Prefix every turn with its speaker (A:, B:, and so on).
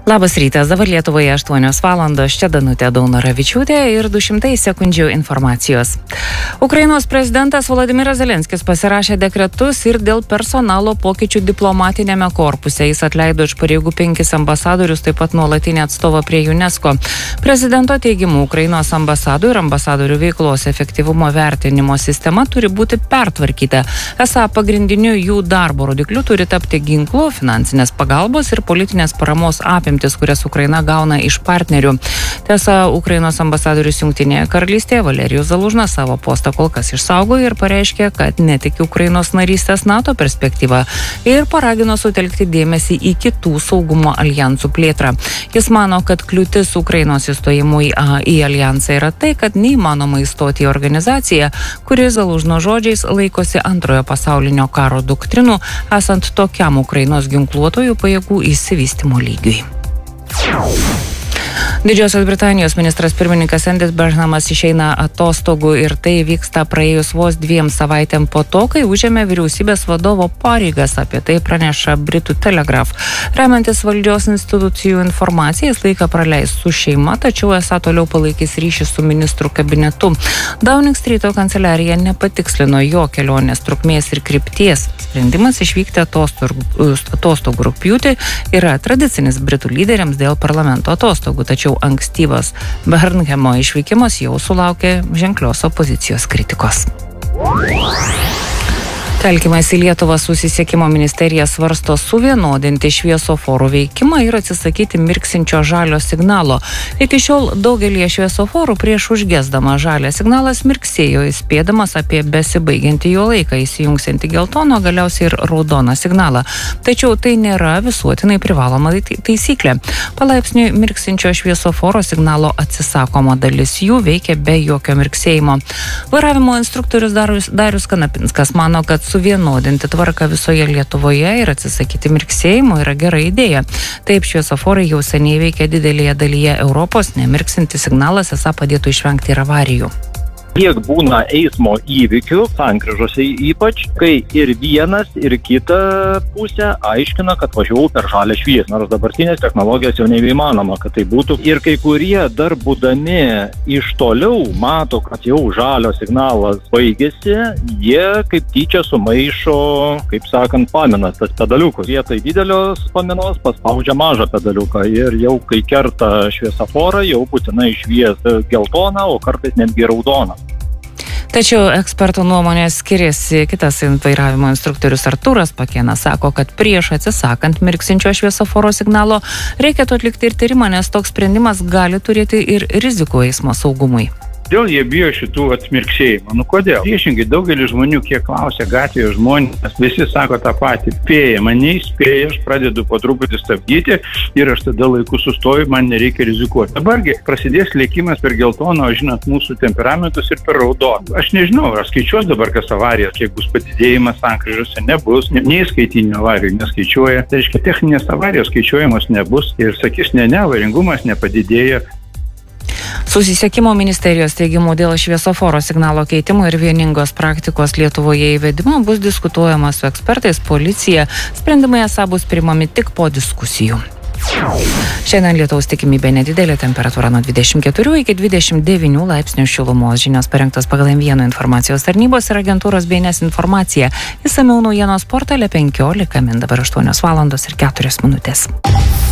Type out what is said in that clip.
A: Labas rytas, dabar Lietuvoje 8 valandos, čia Danutė Daunoravičiūtė ir 200 sekundžių informacijos. Ukrainos prezidentas Volodymyras Zelenskis pasirašė dekretus ir dėl personalo pokyčių diplomatinėme korpuse. Jis atleido iš pareigų 5 ambasadorius, taip pat nuolatinį atstovą prie UNESCO. Prezidento teigimu, Ukrainos ambasadų ir ambasadorių veiklos efektyvumo vertinimo sistema turi būti pertvarkyta. Esą pagrindiniu jų darbo rodikliu turi tapti ginklų, finansinės pagalbos ir politinės paramos apimtis, kurias Ukraina gauna iš partnerių. Tiesa, Ukrainos ambasadorius Jungtinėje karalystėje Valerijus Zalužnas savo postą kol kas išsaugojo ir pareiškė, kad netiki Ukrainos narystės NATO perspektyva ir paragino sutelkti dėmesį į kitų saugumo aljansų plėtrą. Jis mano, kad kliūtis Ukrainos įstojimui į aljansą yra tai, kad neįmanoma įstoti į organizaciją, kuri Zalužno žodžiais laikosi antrojo pasaulinio karo doktrinų, esant tokiam Ukrainos ginkluotojų pajėgų išsivystymo lygiui. Didžiosios Britanijos ministras pirmininkas Andis Burnhamas išeina atostogų ir tai vyksta praėjus vos 2 savaitėm po to, kai užėmė vyriausybės vadovo pareigas. Apie tai praneša Britų Telegraph. Remiantis valdžios institucijų informaciją, jis laiką praleis su šeima, tačiau esą toliau palaikys ryšį su ministrų kabinetu. Downing Streeto kanceliarija nepatikslino jo kelionės trukmės ir krypties. Sprendimas išvykti atostogų rugpjūtį yra tradicinis Britų lyderiams dėl parlamento atostogų, tačiau ankstyvas Burnhamo išvykimas jau sulaukė ženklios opozicijos kritikos. Telkimas į Lietuvą susisiekimo ministerija svarsto suvienodinti šviesoforų veikimą ir atsisakyti mirksinčio žalio signalo. Iki šiol daugelį šviesoforų prieš užgesdama žalią signalas mirksėjo, įspėdamas apie besibaigiantį jo laiką, įsijungsiantį geltono, galiausiai ir raudoną signalą. Tačiau tai nėra visuotinai privaloma taisyklė. Palaipsniui mirksinčio šviesoforo signalo atsisakoma, dalis jų veikia be jokio mirksėjimo. Vairavimo instruktorius Darius Kanapinskas mano, kad suvienodinti tvarką visoje Lietuvoje ir atsisakyti mirksėjimo yra gera idėja. Taip, šviesoforai jau seniai veikia didelėje dalyje Europos, nemirksinti signalas esą padėtų išvengti ir avarijų.
B: Kiek būna eismo įvykių, sankryžose ypač, kai ir vienas, ir kita pusė aiškina, kad važiavau per žalią šviesą. Nors dabartinės technologijos jau nebeįmanoma, kad tai būtų. Ir kai kurie dar būdami iš toliau mato, kad jau žalio signalas baigėsi, jie kaip tyčia sumaišo, kaip sakant, paminas tas pedaliukus. Vietoj didelios paminos paspaudžia mažą pedaliuką ir jau kai kerta šviesoforą, jau būtinai švies geltoną, o kartais netgi raudoną.
A: Tačiau ekspertų nuomonės skiriasi. Kitas vairavimo instruktorius Artūras Pakėnas sako, kad prieš atsisakant mirksinčio šviesoforo signalo reikėtų atlikti ir tyrimą, nes toks sprendimas gali turėti ir rizikų eismo saugumui.
C: Kodėl jie bijo šitų atmirksėjimų? Kodėl? Priešingai, daugelis žmonių, kiek klausia gatvėje žmonės, visi sako tą patį. Spėja, mane įspėja, aš pradedu po truputį stabdyti ir aš tada laiku sustoju, man nereikia rizikuoti. Dabargi prasidės lėkimas per geltoną, žinot, mūsų temperamentus ir per raudoną. Aš nežinau, ar skaičiuos dabar kas avarijas, kiek bus padidėjimas sankryžose, nebus, nei skaitinių avarijų neskaičiuoja. Tai reiškia, techninės avarijos skaičiuojamos nebus ir sakys, avaringumas nepadidėja.
A: Susisiekimo ministerijos teigimu dėl šviesoforo signalo keitimo ir vieningos praktikos Lietuvoje įvedimo bus diskutuojama su ekspertais, policija. Sprendimai esą bus priimami tik po diskusijų. Šiandien lietaus tikimybė nedidelė, temperatūra nuo 24 iki 29 laipsnių šilumos. Žinios parengtos pagal M1 informacijos tarnybos ir agentūros BNS informacija. Išsamiau naujienos portale 15 min. Dabar 8 valandos ir 4 minutės.